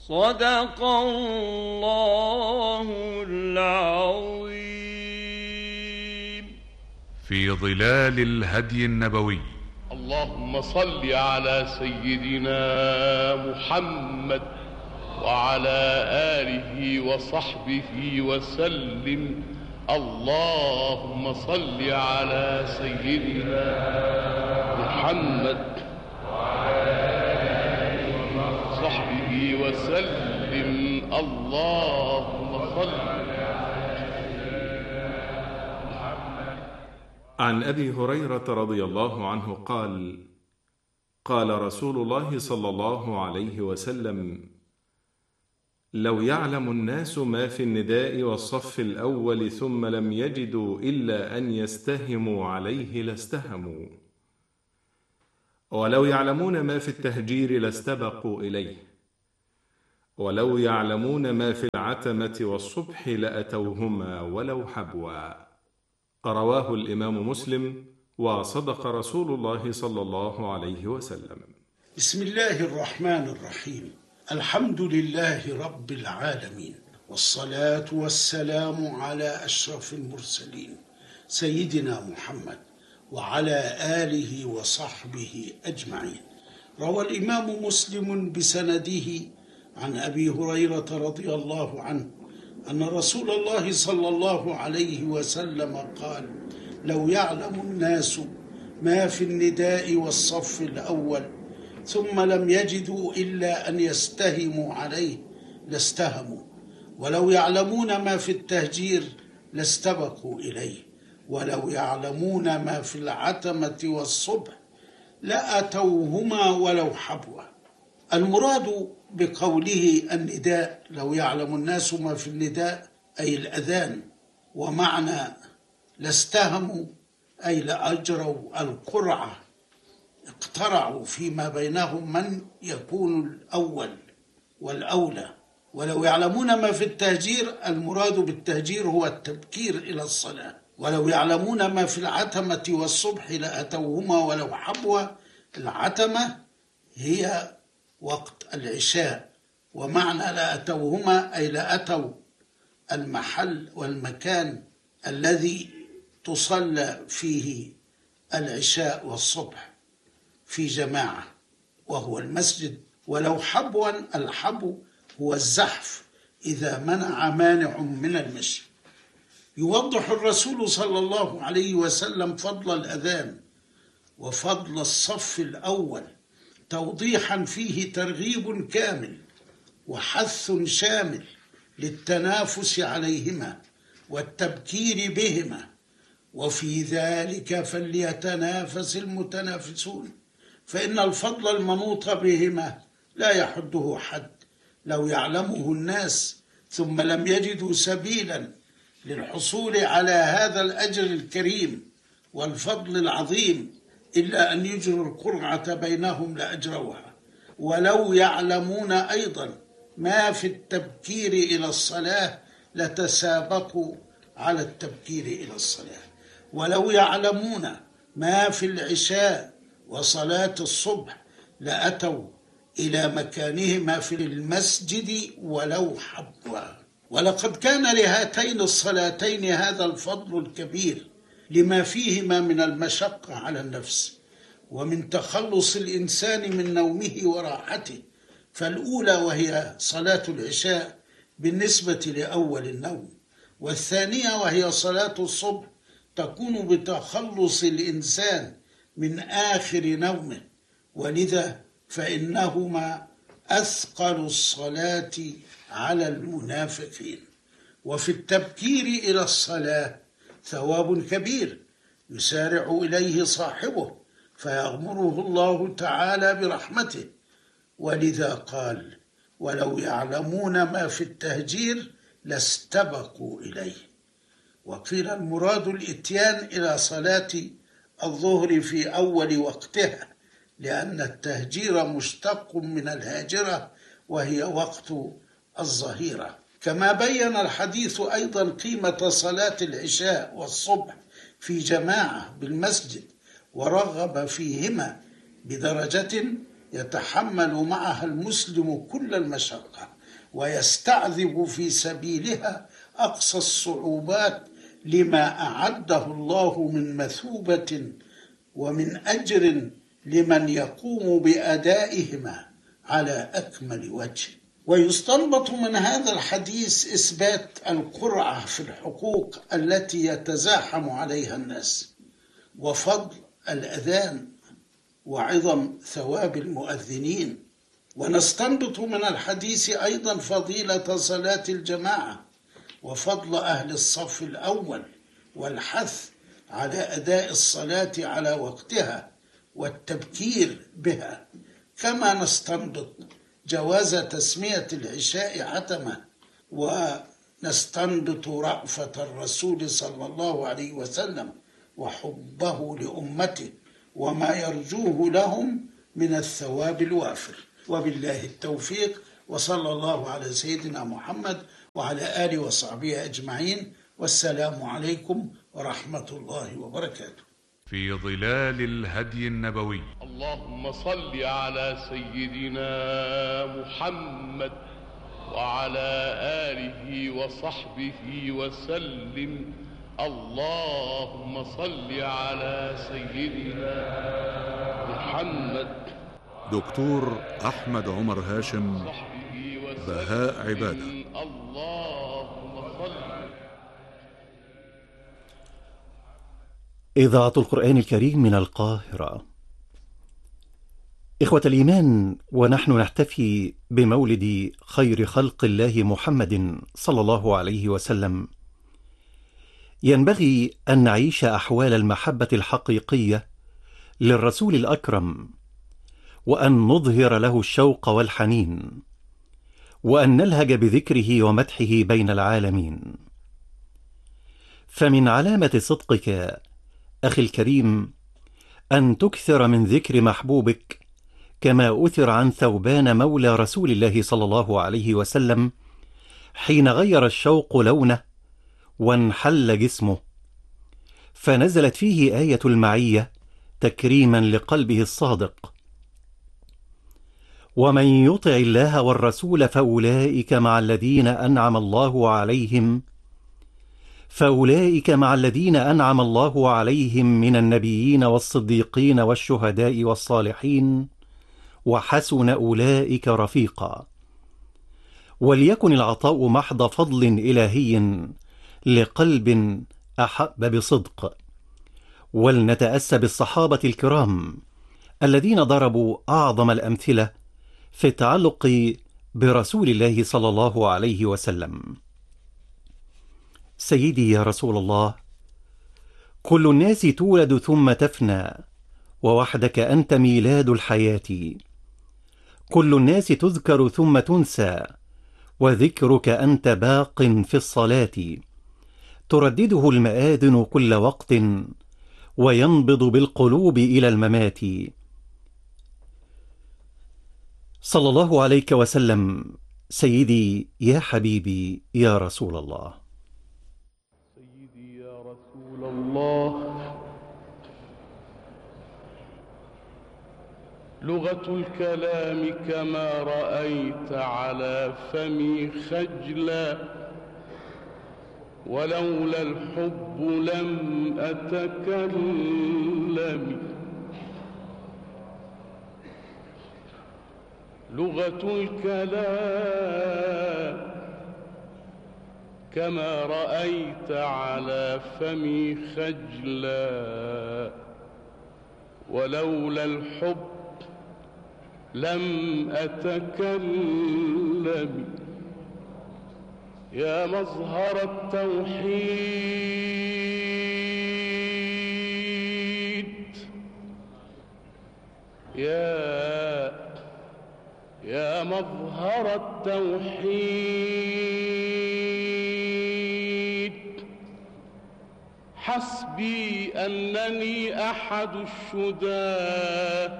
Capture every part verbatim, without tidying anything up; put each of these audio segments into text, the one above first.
صدق الله العظيم. في ظلال الهدي النبوي. اللهم صل على سيدنا محمد وعلى آله وصحبه وسلم. اللهم صل على سيدنا محمد وعلى آله وصحبه وسلم. اللهم صل على سيدنا محمد. عن أبي هريرة رضي الله عنه قال: قال رسول الله صلى الله عليه وسلم: لو يعلم الناس ما في النداء والصف الأول ثم لم يجدوا إلا أن يستهموا عليه لاستهموا، ولو يعلمون ما في التهجير لاستبقوا إليه، ولو يعلمون ما في العتمة والصبح لأتوهما ولو حبوا. رواه الإمام مسلم. وصدق رسول الله صلى الله عليه وسلم. بسم الله الرحمن الرحيم. الحمد لله رب العالمين، والصلاة والسلام على أشرف المرسلين سيدنا محمد وعلى آله وصحبه أجمعين. روى الإمام مسلم بسنده عن أبي هريرة رضي الله عنه أن رسول الله صلى الله عليه وسلم قال: لو يعلم الناس ما في النداء والصف الأول ثم لم يجدوا إلا أن يستهموا عليه لاستهموا، ولو يعلمون ما في التهجير لاستبقوا إليه، ولو يعلمون ما في العتمة والصبح لأتوهما ولو حبوا. المراد بقوله النداء لو يعلم الناس ما في النداء أي الأذان، ومعنى لاستهموا أي لأجروا القرعة، اقترعوا فيما بينهم من يكون الأول والأولى. ولو يعلمون ما في التهجير، المراد بالتهجير هو التبكير إلى الصلاة. ولو يعلمون ما في العتمة والصبح لأتوهما ولو حبوا. العتمة هي وقت العشاء، ومعنى لأتوهما أي لأتوا المحل والمكان الذي تصلى فيه العشاء والصبح في جماعة، وهو المسجد. ولو حبوا، الحبو هو الزحف إذا منع مانع من المشي. يوضح الرسول صلى الله عليه وسلم فضل الأذان وفضل الصف الأول توضيحا فيه ترغيب كامل وحث شامل للتنافس عليهما والتبكير بهما، وفي ذلك فليتنافس المتنافسون، فإن الفضل المنوط بهما لا يحده حد. لو يعلمه الناس ثم لم يجدوا سبيلا للحصول على هذا الأجر الكريم والفضل العظيم إلا أن يجروا القرعة بينهم لأجروها. ولو يعلمون أيضا ما في التبكير إلى الصلاة لتسابقوا على التبكير إلى الصلاة. ولو يعلمون ما في العشاء وصلاة الصبح لأتوا إلى مكانهما في المسجد ولو حبوا. ولقد كان لهاتين الصلاتين هذا الفضل الكبير لما فيهما من المشقة على النفس ومن تخلص الإنسان من نومه وراحته. فالأولى وهي صلاة العشاء بالنسبة لأول النوم، والثانية وهي صلاة الصبح تكون بتخلص الإنسان من آخر نومه، ولذا فإنهما أثقل الصلاة على المنافقين. وفي التبكير إلى الصلاة ثواب كبير يسارع إليه صاحبه فيغمره الله تعالى برحمته، ولذا قال: ولو يعلمون ما في التهجير لاستبقوا إليه. وقيل المراد الإتيان إلى صلاة الظهر في أول وقتها، لأن التهجير مشتق من الهاجرة وهي وقت الظهيرة. كما بين الحديث أيضا قيمة صلاة العشاء والصبح في جماعة بالمسجد، ورغب فيهما بدرجة يتحمل معها المسلم كل المشقة، ويستعذب في سبيلها أقصى الصعوبات لما أعده الله من مثوبة ومن أجر لمن يقوم بأدائهما على أكمل وجه. ويستنبط من هذا الحديث إثبات القرعة في الحقوق التي يتزاحم عليها الناس، وفضل الأذان وعظم ثواب المؤذنين. ونستنبط من الحديث أيضا فضيلة صلاة الجماعة وفضل أهل الصف الأول والحث على أداء الصلاة على وقتها والتبكير بها، كما نستنبط جواز تسمية العشاء حتما، ونستنبط رأفة الرسول صلى الله عليه وسلم وحبه لأمته وما يرجوه لهم من الثواب الوافر. وبالله التوفيق، وصلى الله على سيدنا محمد وعلى آله وصحبه أجمعين، والسلام عليكم ورحمة الله وبركاته. في ظلال الهدي النبوي. اللهم صل على سيدنا محمد وعلى آله وصحبه وسلم. اللهم صل على سيدنا محمد. دكتور أحمد عمر هاشم، بهاء عبادة. اللهم صل. إذاعة القرآن الكريم من القاهرة. إخوة الإيمان، ونحن نحتفي بمولد خير خلق الله محمد صلى الله عليه وسلم، ينبغي أن نعيش أحوال المحبة الحقيقية للرسول الأكرم، وأن نظهر له الشوق والحنين، وأن نلهج بذكره ومدحه بين العالمين. فمن علامة صدقك أخي الكريم أن تكثر من ذكر محبوبك، كما أثر عن ثوبان مولى رسول الله صلى الله عليه وسلم حين غير الشوق لونه وانحل جسمه، فنزلت فيه آية المعية تكريما لقلبه الصادق: ومن يطع الله والرسول فأولئك مع الذين أنعم الله عليهم فأولئك مع الذين أنعم الله عليهم من النبيين والصديقين والشهداء والصالحين وحسن أولئك رفيقا. وليكن العطاء محض فضل إلهي لقلب أحب بصدق. ولنتأسى بالصحابة الكرام الذين ضربوا أعظم الأمثلة في التعلق برسول الله صلى الله عليه وسلم. سيدي يا رسول الله، كل الناس تولد ثم تفنى، ووحدك أنت ميلاد الحياة. كل الناس تذكر ثم تنسى، وذكرك أنت باق في الصلاة. تردده المآذن كل وقت، وينبض بالقلوب إلى الممات. صلى الله عليك وسلم سيدي يا حبيبي يا رسول الله. سيدي يا رسول الله، لغة الكلام كما رأيت على فمي خجلا، ولولا الحب لم أتكلم. لغة الكلام كما رأيت على فمي خجلا، ولولا الحب لم أتكلم. يا مظهر التوحيد، يا يا مظهر التوحيد، حسبي أنني أحد الشداه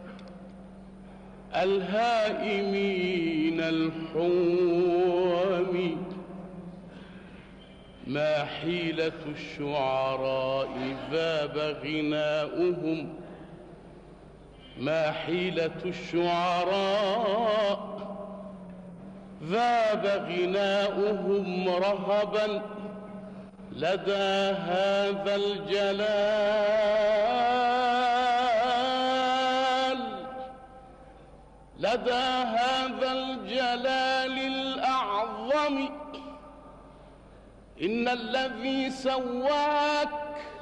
الهائمين الحوم. ما حيلة الشعراء ذاب غناؤهم، ما حيلة الشعراء ذاب ذاب غناؤهم رهبا لدى هذا الجلال لدى هذا الجلال الأعظم. إن الذي سواك